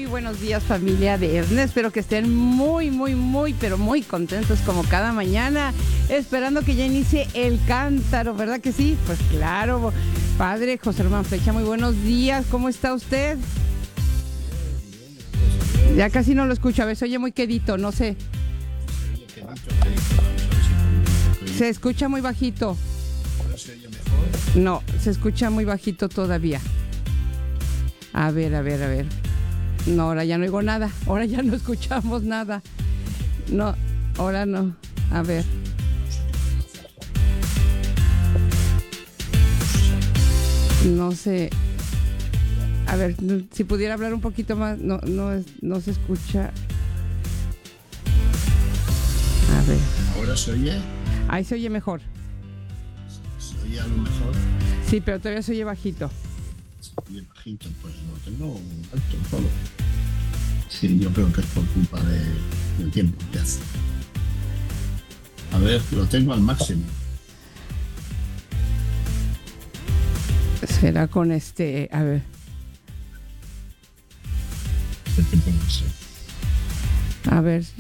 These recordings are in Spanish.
buenos días, familia de Ernest. Espero que estén muy, pero muy contentos como cada mañana, esperando que ya inicie el cántaro, ¿verdad que sí? Pues claro, padre José Román Flecha, muy buenos días, ¿cómo está usted? Ya casi no lo escucho, a ver, se oye muy quedito, no sé. Se escucha muy bajito. No, se escucha muy bajito todavía. A ver. No, ahora ya no oigo nada. Ahora ya no escuchamos nada. No, ahora no. A ver. No sé. A ver, si pudiera hablar un poquito más. No se escucha. A ver. ¿Ahora se oye? Ahí se oye mejor. ¿Se oye a lo mejor? Sí, pero todavía se oye bajito. Se oye bajito, pues lo tengo alto todo. Sí, yo creo que es por culpa del tiempo que hace. A ver, lo tengo al máximo. Será con este, a ver. ¿Qué puede ser? A ver,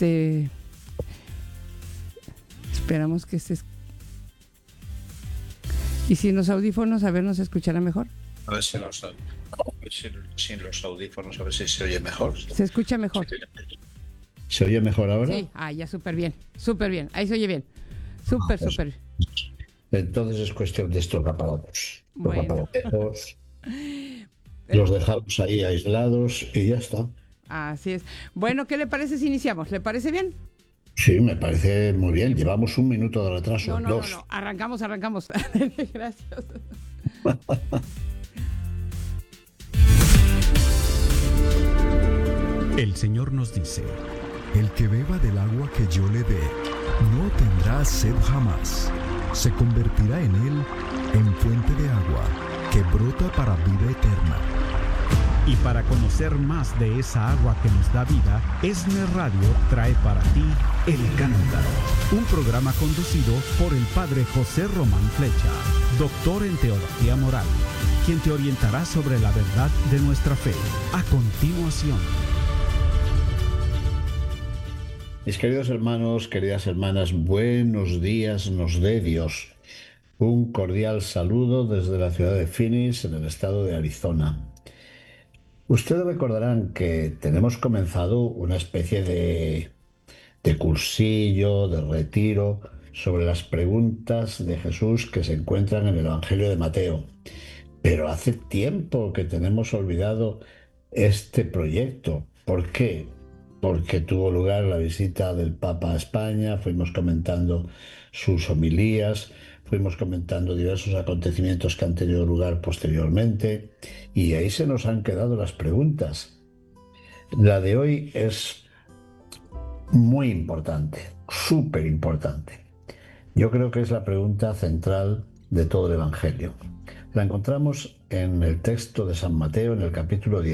esperamos que se... ¿Y si en los audífonos, a ver, nos escuchará mejor? A ver si sin los audífonos, a ver si se oye mejor. Se escucha mejor. ¿Se oye mejor ahora? Sí, ya súper bien. Ahí se oye bien. Súper. Entonces es cuestión de estos aparatos. Bueno. Los dejamos ahí aislados y ya está. Así es. Bueno, ¿qué le parece si iniciamos? ¿Le parece bien? Sí, me parece muy bien. Llevamos 1 minuto de retraso. No. Arrancamos. Gracias. El Señor nos dice: el que beba del agua que yo le dé, no tendrá sed jamás. Se convertirá en él en fuente de agua que brota para vida eterna. Y para conocer más de esa agua que nos da vida, ESNE Radio trae para ti El Cántaro, un programa conducido por el padre José Román Flecha, doctor en teología moral, quien te orientará sobre la verdad de nuestra fe. A continuación. Mis queridos hermanos, queridas hermanas, buenos días nos dé Dios. Un cordial saludo desde la ciudad de Phoenix, en el estado de Arizona. Ustedes recordarán que tenemos comenzado una especie de cursillo, de retiro, sobre las preguntas de Jesús que se encuentran en el Evangelio de Mateo. Pero hace tiempo que tenemos olvidado este proyecto. ¿Por qué? Porque tuvo lugar la visita del Papa a España, fuimos comentando sus homilías, fuimos comentando diversos acontecimientos que han tenido lugar posteriormente y ahí se nos han quedado las preguntas. La de hoy es muy importante, súper importante. Yo creo que es la pregunta central de todo el Evangelio. La encontramos en el texto de San Mateo, en el capítulo 10.